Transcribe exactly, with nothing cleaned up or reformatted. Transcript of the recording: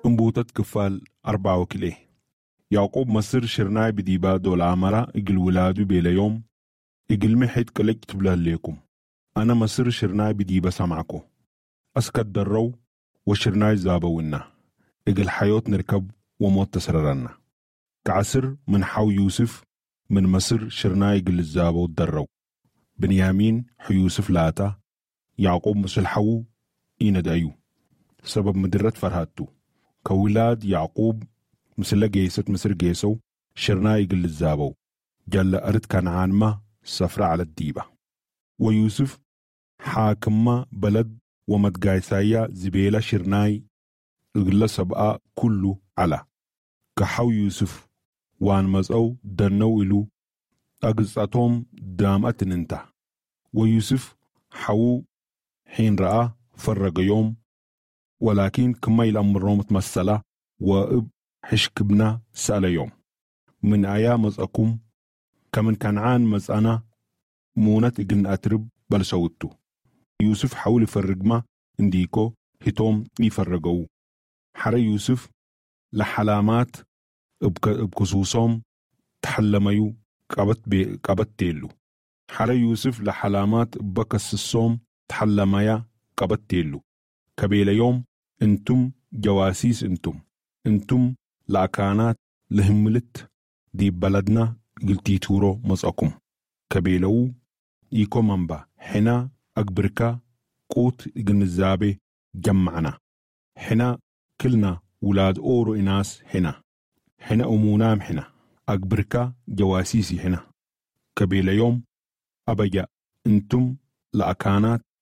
انبوتت كفال أربعة وكليه يعقوب مصر شرناي بديبا دول عمرة اقل ولادو بيلا يوم اقل محيط كلك تبله ليكم أنا مصر شرناي بديبا سمعكو أسكت درو وشرناي زابونا اقل حيوت نركب وموت تسررنا كعسر من حو يوسف من مصر شرناي اقل الزابو درو بنيامين حو يوسف لاتا يعقوب مصر حو إيند أيو سبب مدرة فرهاتو كولاد يعقوب مثل جيست مصر جيسو شرنا يقل الزابو جل أرد كنعان ما سفر على الديبة ويوسف حاكم بلد ومتقايسايا زبيلة شرناي يقل سبقا كله على كحو يوسف وان مزأو دنو إلو أقصتهم دامت ننتا ويوسف حو حين رأى فرق يوم ولكن كما الأمر متمثلة وإب حشكبنا سأل يوم من آيا مزأكم كمن كنعان مزأنا مونت إجن أترب بل سوتو يوسف حاول يفرقما انديكو هتوم يفرقو حر يوسف لحلامات بكسوسهم تحلميو قبت بي قبت تيلو حر يوسف لحلامات بكسسهم تحلميا قبت تيلو كبيل يوم انتم جواسيس انتم انتم لأكانات لهملت دي بلدنا قلتي تورو مزاكم كبيلو إيكو منبا حنا أكبركا قوت إجن الزابي جمعنا حنا كلنا ولاد أورو إناس حنا حنا أمونام حنا أكبركا جواسيسي حنا كبيل يوم أبجا انتم لأكانات